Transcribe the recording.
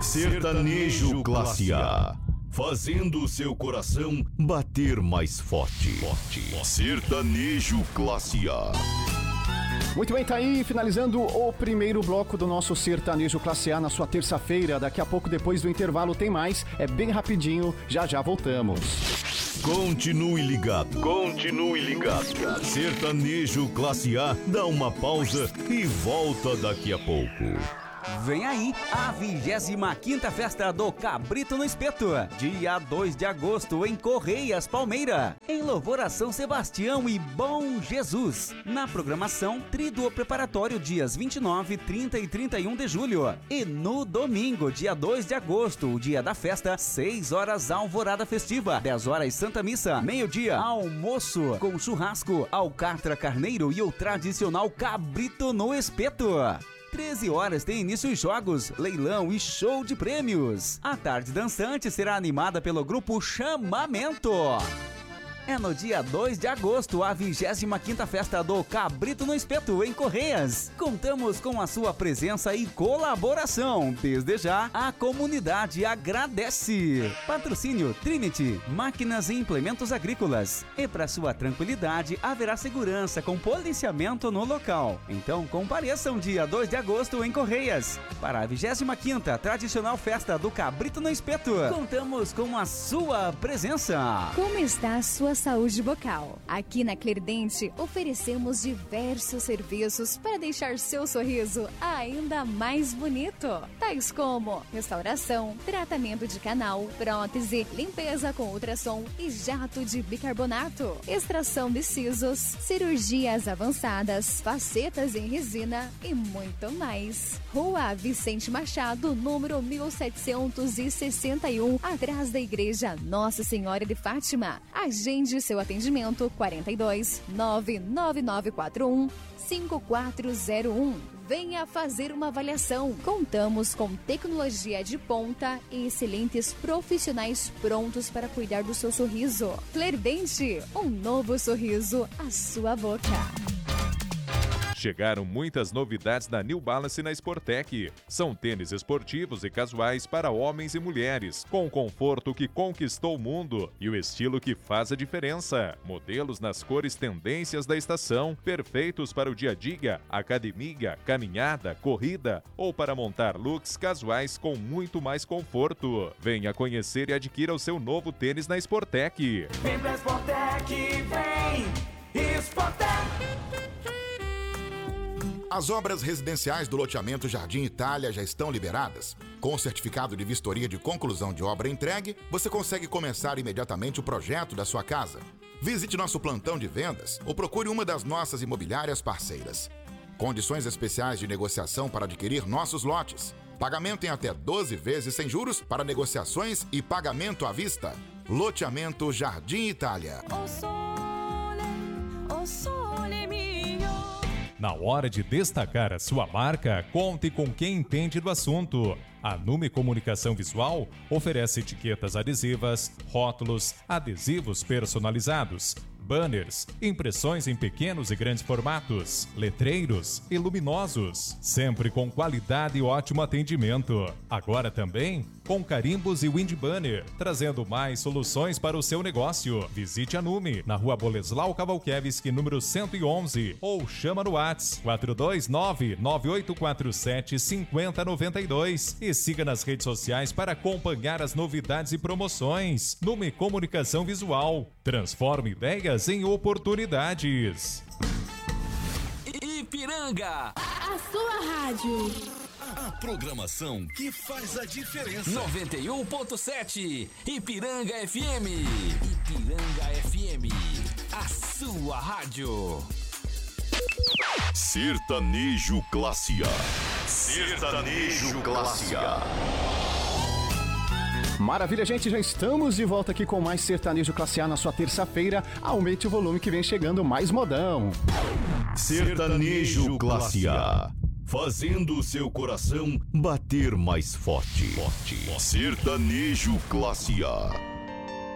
Sertanejo Classe A, fazendo o seu coração bater mais forte. Sertanejo Classe A. Muito bem, tá aí, finalizando o primeiro bloco do nosso Sertanejo Classe A na sua terça-feira. Daqui a pouco, depois do intervalo, tem mais. É bem rapidinho, já voltamos. Continue ligado. Sertanejo Classe A dá uma pausa e volta daqui a pouco. Vem aí a 25ª Festa do Cabrito no Espeto, dia 2 de agosto em Correias, Palmeira, em louvor a São Sebastião e Bom Jesus. Na programação, tríduo preparatório dias 29, 30 e 31 de julho. E no domingo, dia 2 de agosto, o dia da festa, 6 horas alvorada festiva, 10 horas Santa Missa, meio-dia almoço com churrasco, alcatra carneiro e o tradicional Cabrito no Espeto. 13 horas tem início os jogos, leilão e show de prêmios. A tarde dançante será animada pelo grupo Chamamento. É no dia 2 de agosto, a 25ª Festa do Cabrito no Espeto, em Correias. Contamos com a sua presença e colaboração. Desde já, a comunidade agradece. Patrocínio Trinity, máquinas e implementos agrícolas. E para sua tranquilidade, haverá segurança com policiamento no local. Então compareçam dia 2 de agosto em Correias. Para a 25ª tradicional Festa do Cabrito no Espeto, contamos com a sua presença. Como está a sua saúde bucal? Aqui na Clerdente oferecemos diversos serviços para deixar seu sorriso ainda mais bonito, tais como restauração, tratamento de canal, prótese, limpeza com ultrassom e jato de bicarbonato, extração de sisos, cirurgias avançadas, facetas em resina e muito mais. Rua Vicente Machado, número 1761, atrás da Igreja Nossa Senhora de Fátima. Agende seu atendimento 42 99941 5401. Venha fazer uma avaliação. Contamos com tecnologia de ponta e excelentes profissionais prontos para cuidar do seu sorriso. Clerdente, um novo sorriso à sua boca. Chegaram muitas novidades da New Balance na Sportec. São tênis esportivos e casuais para homens e mulheres, com o conforto que conquistou o mundo e o estilo que faz a diferença. Modelos nas cores tendências da estação, perfeitos para o dia a dia, academia, caminhada, corrida ou para montar looks casuais com muito mais conforto. Venha conhecer e adquira o seu novo tênis na Sportec. Vem pra Sportec, vem! Sportec! As obras residenciais do loteamento Jardim Itália já estão liberadas. Com o certificado de vistoria de conclusão de obra entregue, você consegue começar imediatamente o projeto da sua casa. Visite nosso plantão de vendas ou procure uma das nossas imobiliárias parceiras. Condições especiais de negociação para adquirir nossos lotes. Pagamento em até 12 vezes sem juros para negociações e pagamento à vista. Loteamento Jardim Itália. Na hora de destacar a sua marca, conte com quem entende do assunto. A Nume Comunicação Visual oferece etiquetas adesivas, rótulos, adesivos personalizados, banners, impressões em pequenos e grandes formatos, letreiros e luminosos, sempre com qualidade e ótimo atendimento. Agora também com carimbos e wind banner, trazendo mais soluções para o seu negócio. Visite a Nume, na Rua Boleslau Cavalkiewicz, número 111, ou chama no WhatsApp 429-9847-5092 e siga nas redes sociais para acompanhar as novidades e promoções. Nume Comunicação Visual, transforme ideias em oportunidades. Ipiranga, a sua rádio. A programação que faz a diferença. 91.7 Ipiranga FM. Ipiranga FM, a sua rádio. Sertanejo Classe A. Sertanejo Classe A. Maravilha, gente, já estamos de volta aqui com mais Sertanejo Classe A na sua terça-feira. Aumente o volume que vem chegando mais modão. Sertanejo Classe A, fazendo o seu coração bater mais forte. Sertanejo Classe A.